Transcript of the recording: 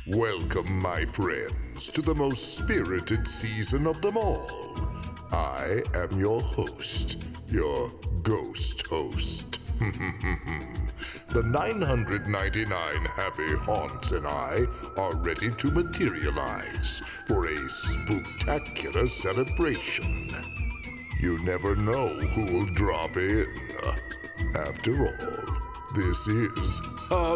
Welcome, my friends, to the most spirited season of them all. I am your host, your ghost host. The 999 happy haunts and I are ready to materialize for a spooktacular celebration. You never know who will drop in. After all, this is Halloween.